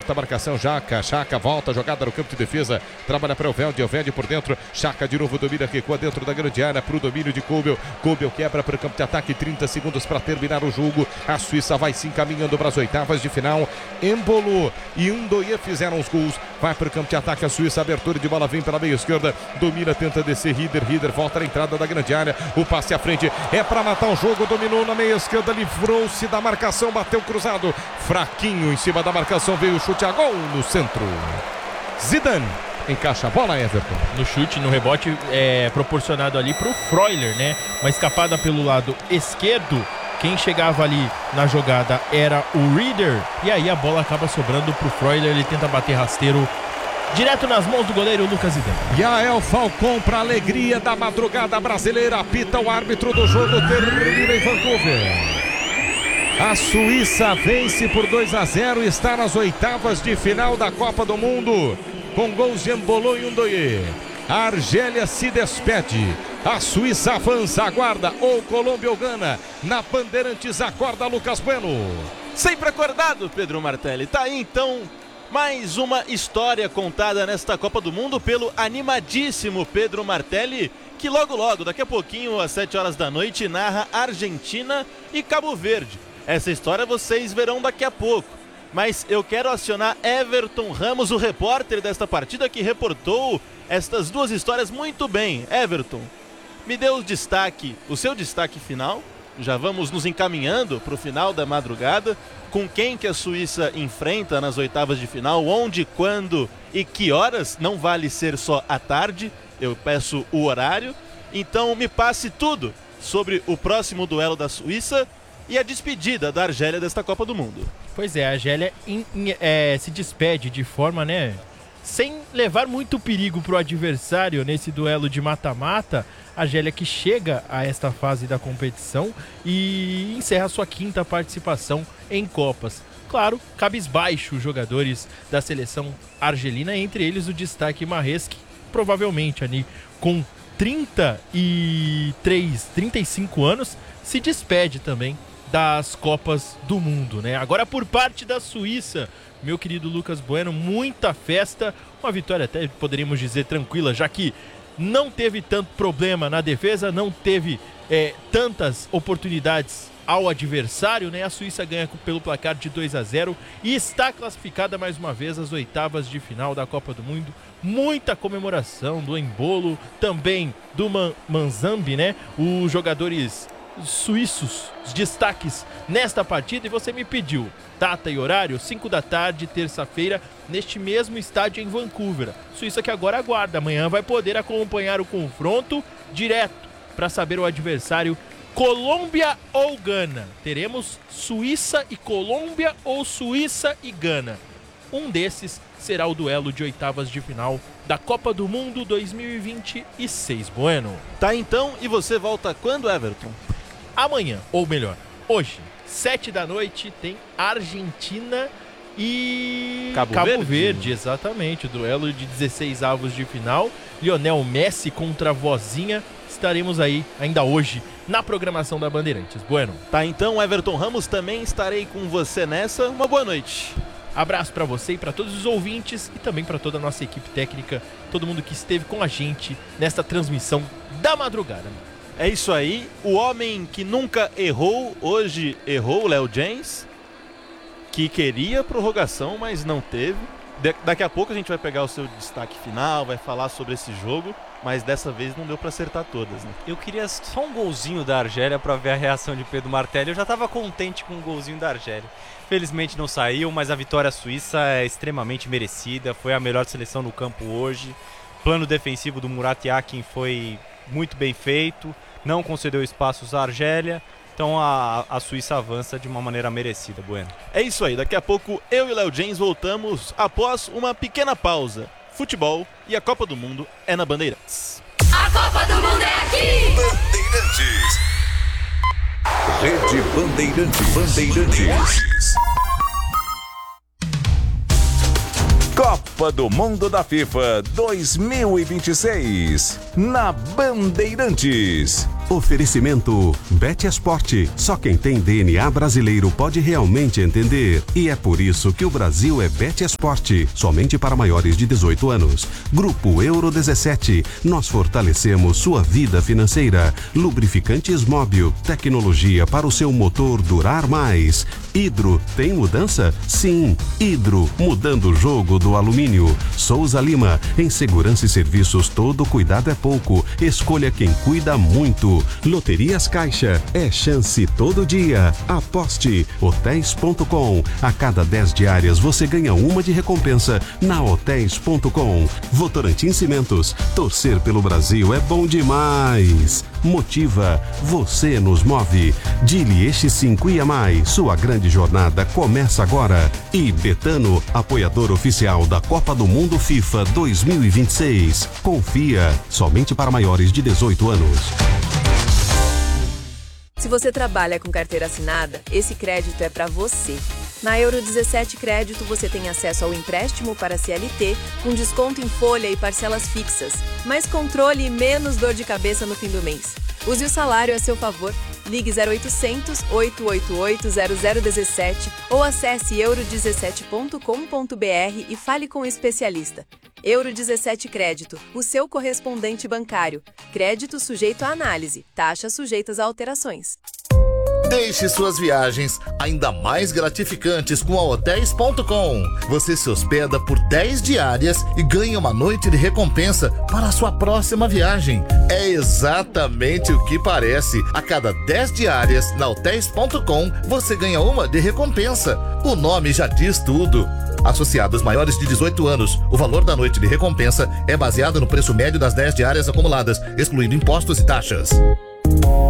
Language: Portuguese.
acerta a marcação, Chaca volta, jogada no campo de defesa, trabalha para o Velde por dentro, Chaca de novo domina, recua dentro da grande área para o domínio de Kobel quebra para o campo de ataque, 30 segundos para terminar o jogo, a Suíça vai se encaminhando para as oitavas de final. Embolo e Ndoye fizeram os gols, vai para o campo de ataque a Suíça, abertura de bola vem pela meia esquerda, domina, tenta descer, Rieder volta na entrada da grande área, o passe à frente é para matar o jogo, dominou na meia esquerda, livrou-se da marcação, bateu cruzado, fraquinho em cima da marcação, veio o chute a gol no centro. Zidane encaixa a bola, Everton. No chute, no rebote, proporcionado ali para o Freuler, né? Uma escapada pelo lado esquerdo. Quem chegava ali na jogada era o Rieder. E aí a bola acaba sobrando para o Freuler. Ele tenta bater rasteiro direto nas mãos do goleiro Lucas Zidane. Yael Falcon, para alegria da madrugada brasileira, apita o árbitro do jogo, termina em Vancouver. A Suíça vence por 2-0 e está nas oitavas de final da Copa do Mundo, com gols de Embolo e Ndoye. A Argélia se despede, a Suíça avança, aguarda ou Colômbia ou Gana. Na Bandeirantes acorda Lucas Bueno. Sempre acordado, Pedro Martelli. Tá aí então mais uma história contada nesta Copa do Mundo pelo animadíssimo Pedro Martelli, que logo, daqui a pouquinho, às 7 horas da noite, narra Argentina e Cabo Verde. Essa história vocês verão daqui a pouco. Mas eu quero acionar Everton Ramos, o repórter desta partida, que reportou estas duas histórias muito bem. Everton, me dê o seu destaque final. Já vamos nos encaminhando para o final da madrugada. Com quem que a Suíça enfrenta nas oitavas de final, onde, quando e que horas. Não vale ser só à tarde, eu peço o horário. Então me passe tudo sobre o próximo duelo da Suíça e a despedida da Argélia desta Copa do Mundo. Pois é, a Argélia se despede de forma, né, sem levar muito perigo para o adversário nesse duelo de mata-mata. A Argélia que chega a esta fase da competição e encerra sua quinta participação em Copas. Claro, cabisbaixo os jogadores da seleção argelina, entre eles o destaque Mahrez, que provavelmente ali com 35 anos se despede também das Copas do Mundo, né? Agora por parte da Suíça, meu querido Lucas Bueno, muita festa, uma vitória até poderíamos dizer tranquila, já que não teve tanto problema na defesa, não teve tantas oportunidades ao adversário, né? A Suíça ganha pelo placar de 2-0 e está classificada mais uma vez às oitavas de final da Copa do Mundo. Muita comemoração do Embolo, também do Manzambi, né? Os jogadores suíços, os destaques nesta partida. E você me pediu data e horário, 5 da tarde, terça-feira, neste mesmo estádio em Vancouver. Suíça que agora aguarda, amanhã vai poder acompanhar o confronto direto para saber o adversário. Colômbia ou Gana? Teremos Suíça e Colômbia ou Suíça e Gana? Um desses será o duelo de oitavas de final da Copa do Mundo 2026, Bueno. Tá então, e você volta quando, Everton? Amanhã, ou melhor, hoje, 7 da noite, tem Argentina e Cabo Verde, exatamente, o duelo de 16 avos de final, Lionel Messi contra a vozinha. Estaremos aí ainda hoje na programação da Bandeirantes. Bueno. Tá então, Everton Ramos, também estarei com você nessa. Uma boa noite. Abraço para você e para todos os ouvintes e também para toda a nossa equipe técnica, todo mundo que esteve com a gente nesta transmissão da madrugada. É isso aí, o homem que nunca errou, hoje errou, Léo James, que queria prorrogação, mas não teve. Daqui a pouco a gente vai pegar o seu destaque final, vai falar sobre esse jogo, mas dessa vez não deu para acertar todas, né? Eu queria só um golzinho da Argélia para ver a reação de Pedro Martelli. Eu já estava contente com o golzinho da Argélia. Felizmente não saiu, mas a vitória suíça é extremamente merecida, foi a melhor seleção no campo hoje. Plano defensivo do Murat Yakin foi muito bem feito, não concedeu espaços à Argélia, então a Suíça avança de uma maneira merecida, Bueno. É isso aí, daqui a pouco eu e Léo James voltamos após uma pequena pausa. Futebol e a Copa do Mundo é na Bandeirantes. A Copa do Mundo é aqui! Bandeirantes. Rede Bandeirantes. Copa do Mundo da FIFA 2026 na Bandeirantes. Oferecimento Bet Esporte. Só quem tem DNA brasileiro pode realmente entender. E é por isso que o Brasil é Bet Esporte. Somente para maiores de 18 anos. Grupo Euro 17. Nós fortalecemos sua vida financeira. Lubrificantes Móbil. Tecnologia para o seu motor durar mais. Hidro. Tem mudança? Sim. Hidro. Mudando o jogo do alumínio. Souza Lima. Em segurança e serviços, todo cuidado é pouco. Escolha quem cuida muito. Loterias Caixa, é chance todo dia. Aposte. Hotéis.com. A cada 10 diárias você ganha uma de recompensa na Hotéis.com. Votorantim Cimentos. Torcer pelo Brasil é bom demais. Motiva. Você nos move. Dili X5 e mais. Sua grande jornada começa agora. E Betano, apoiador oficial da Copa do Mundo FIFA 2026. Confia. Somente para maiores de 18 anos. Se você trabalha com carteira assinada, esse crédito é para você. Na Euro 17 Crédito você tem acesso ao empréstimo para CLT, com desconto em folha e parcelas fixas, mais controle e menos dor de cabeça no fim do mês. Use o salário a seu favor. Ligue 0800 888 0017 ou acesse euro17.com.br e fale com o especialista. Euro 17 Crédito, o seu correspondente bancário. Crédito sujeito à análise, taxas sujeitas a alterações. Deixe suas viagens ainda mais gratificantes com a Hotéis.com. Você se hospeda por 10 diárias e ganha uma noite de recompensa para a sua próxima viagem. É exatamente o que parece. A cada 10 diárias na Hotéis.com você ganha uma de recompensa. O nome já diz tudo. Associados maiores de 18 anos, o valor da noite de recompensa é baseado no preço médio das 10 diárias acumuladas, excluindo impostos e taxas.